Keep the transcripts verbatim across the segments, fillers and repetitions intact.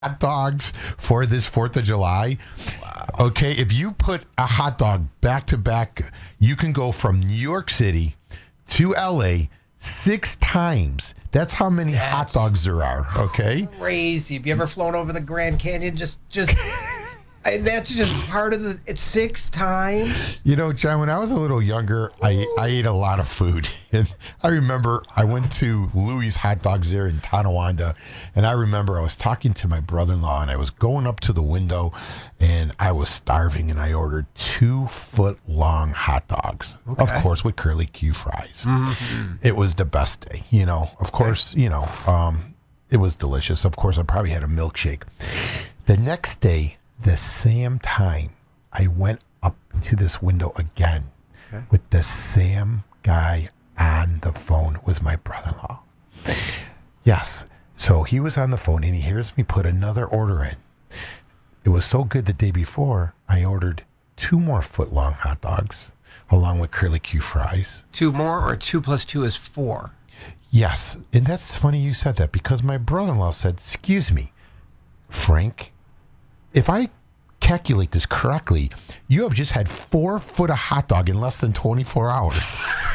hot dogs for this fourth of July. Wow. Okay, if you put a hot dog back to back, you can go from New York City to L A six times. That's how many That's hot dogs there are, okay? Crazy. Have you ever flown over the Grand Canyon? Just, just... I, that's just part of the. It's six times. You know, John, when I was a little younger, I, I ate a lot of food. And I remember I went to Louis Hot Dogs there in Tonawanda. And I remember I was talking to my brother in law and I was going up to the window and I was starving and I ordered two foot long hot dogs. Okay. Of course, with curly Q fries. Mm-hmm. It was the best day. You know, of course, you know, um, it was delicious. Of course, I probably had a milkshake. The next day, the same time, I went up to this window again okay. with the same guy on the phone with my brother-in-law. Yes. So he was on the phone and he hears me put another order in. It was so good the day before, I ordered two more foot-long hot dogs along with curly Q fries. Two more or two plus two is four? Yes. And that's funny you said that because my brother-in-law said, excuse me, Frank, if I calculate this correctly, you have just had four foot of hot dog in less than twenty-four hours.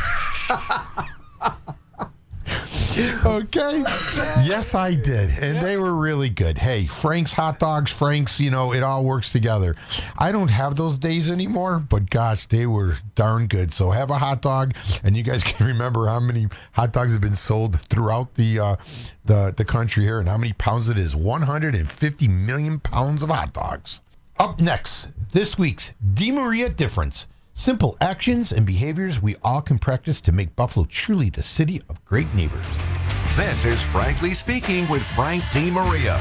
Okay. Yes, I did. And they were really good. Hey, Frank's hot dogs, Frank's, you know, it all works together. I don't have those days anymore, but gosh, they were darn good. So have a hot dog, and you guys can remember how many hot dogs have been sold throughout the uh, the, the country here and how many pounds it is. one hundred fifty million pounds of hot dogs. Up next, this week's DeMaria Difference. Simple actions and behaviors we all can practice to make Buffalo truly the city of great neighbors. This is Frankly Speaking with Frank DeMaria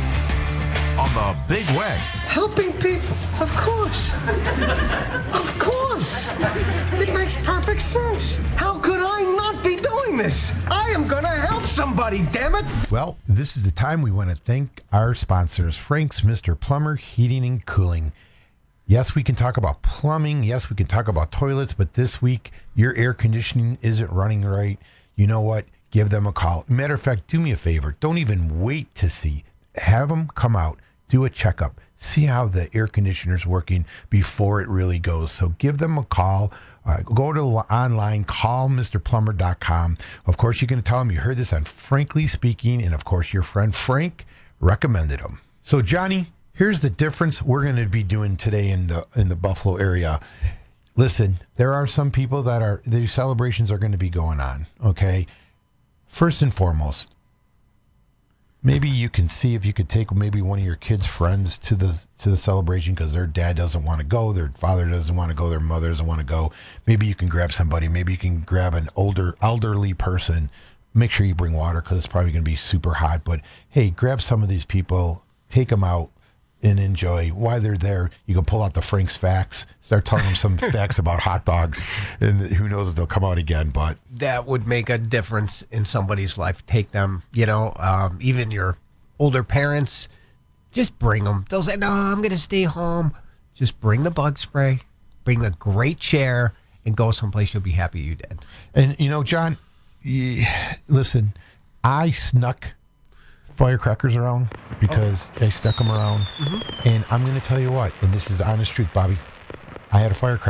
on the Big Weg. Helping people, of course. Of course. It makes perfect sense. How could I not be doing this? I am going to help somebody, damn it. Well, this is the time we want to thank our sponsors, Frank's Mister Plumber Heating and Cooling. Yes, we can talk about plumbing. Yes, we can talk about toilets. But this week, your air conditioning isn't running right. You know what? Give them a call. Matter of fact, do me a favor. Don't even wait to see. Have them come out, do a checkup, see how the air conditioner's working before it really goes. So give them a call. Uh, go to online, call Mister Plumber dot com. Of course, you can tell them you heard this on Frankly Speaking. And, of course, your friend Frank recommended them. So, Johnny, here's the difference we're going to be doing today in the in the Buffalo area. Listen, there are some people that are, these celebrations are going to be going on, okay? First and foremost, maybe you can see if you could take maybe one of your kids' friends to the to the celebration because their dad doesn't want to go, their father doesn't want to go, their mother doesn't want to go. Maybe you can grab somebody. Maybe you can grab an older, elderly person. Make sure you bring water because it's probably going to be super hot. But, hey, grab some of these people, take them out, and enjoy. While they're there, you can pull out the Frank's facts, start telling them some facts about hot dogs, and who knows if they'll come out again. But that would make a difference in somebody's life. Take them, you know, um, even your older parents, just bring them. They'll say, no, I'm going to stay home. Just bring the bug spray, bring a great chair, and go someplace you'll be happy you did. And, you know, John, yeah, listen, I snuck firecrackers around because okay. I stuck them around. Mm-hmm. And I'm going to tell you what, and this is the honest truth, Bobby. I had a firecracker.